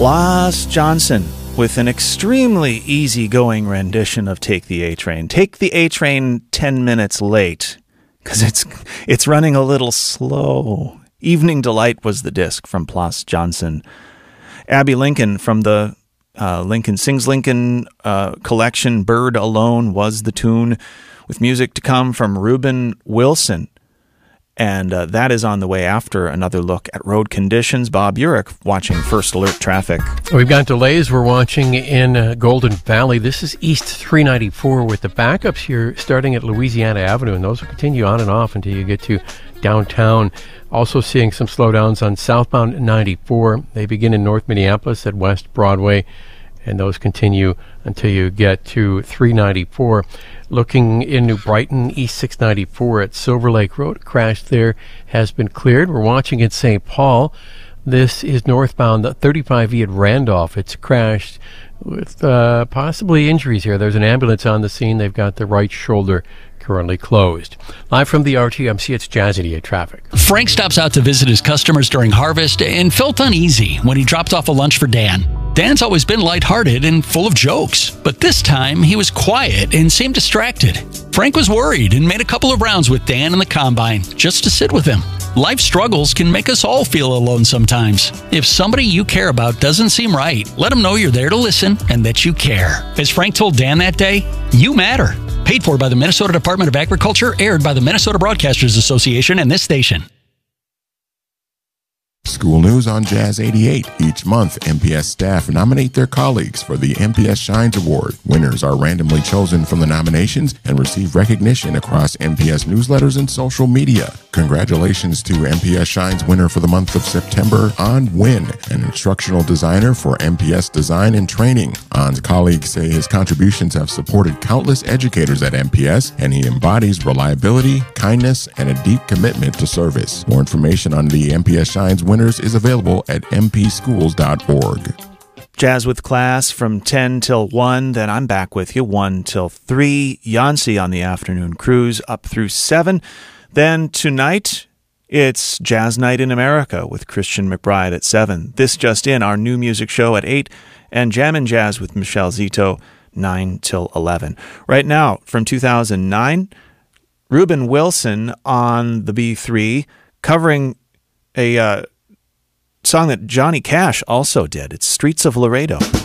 Plas Johnson with an extremely easygoing rendition of Take the A-Train. Take the A-Train 10 minutes late, because it's running a little slow. Evening Delight was the disc from Plas Johnson. Abby Lincoln from the Lincoln Sings Lincoln collection, Bird Alone, was the tune, with music to come from Reuben Wilson. And that is on the way after another look at road conditions. Bob Urich watching First Alert Traffic. We've got delays we're watching in Golden Valley. This is East 394 with the backups here starting at Louisiana Avenue, and those will continue on and off until you get to downtown. Also seeing some slowdowns on southbound 94. They begin in North Minneapolis at West Broadway, and those continue until you get to 394. Looking in New Brighton, East 694 at Silver Lake Road. Crash there has been cleared. We're watching at St. Paul. This is northbound 35E at Randolph. It's crashed with possibly injuries here. There's an ambulance on the scene. They've got the right shoulder currently closed. Live from the RTMC, it's Jazz 88 Traffic. Frank stops out to visit his customers during harvest and felt uneasy when he dropped off a lunch for Dan. Dan's always been lighthearted and full of jokes, but this time he was quiet and seemed distracted. Frank was worried and made a couple of rounds with Dan in the combine just to sit with him. Life struggles can make us all feel alone sometimes. If somebody you care about doesn't seem right, let them know you're there to listen and that you care. As Frank told Dan that day, you matter. Paid for by the Minnesota Department of Agriculture, aired by the Minnesota Broadcasters Association and this station. School news on Jazz 88. Each month, MPS staff nominate their colleagues for the MPS Shines Award. Winners are randomly chosen from the nominations and receive recognition across MPS newsletters and social media. Congratulations to MPS Shines winner for the month of September, An Nguyen, an instructional designer for MPS Design and Training. An's colleagues say his contributions have supported countless educators at MPS, and he embodies reliability, kindness, and a deep commitment to service. More information on the MPS Shines winners is available at mpschools.org. Jazz with Class from 10 till 1. Then I'm back with you 1 till 3. Yancey on the afternoon cruise up through 7. Then tonight, it's Jazz Night in America with Christian McBride at 7. This just in, our new music show at 8. And Jammin' Jazz with Michelle Zito 9 till 11. Right now, from 2009, Reuben Wilson on the B3 covering a song that Johnny Cash also did. It's Streets of Laredo.